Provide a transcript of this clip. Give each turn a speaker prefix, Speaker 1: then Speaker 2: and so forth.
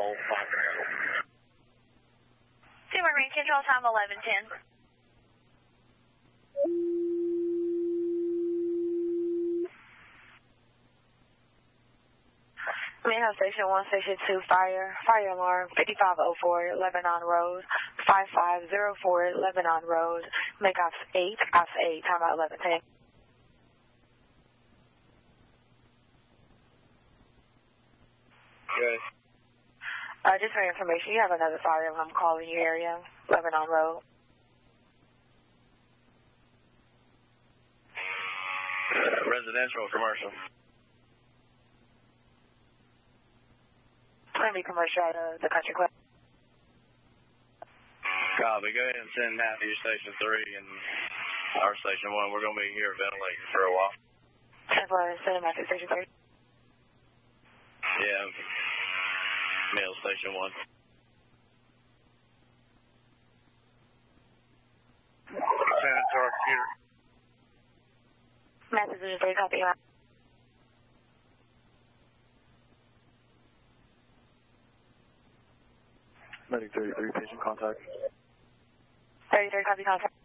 Speaker 1: control 5.
Speaker 2: Two Marine Control, time 11:10. Manhouse Station 1, Station 2, fire alarm, 5504 Lebanon Road, 5504 Lebanon Road, make ops 8, time out 11:10.
Speaker 1: Good.
Speaker 2: Just for information, you have another fire alarm call in your area, Lebanon Road.
Speaker 1: Residential or commercial?
Speaker 2: It's going to be commercial at the country club.
Speaker 1: Copy. Go ahead and send that to your Station 3 and our Station 1. We're going to be here ventilating for a while.
Speaker 2: Send them out to Station 3.
Speaker 1: Yeah. Mail Station 1. Send it to our computer.
Speaker 2: Message 3, copy.
Speaker 3: Medic 33, patient contact.
Speaker 2: 33, copy contact.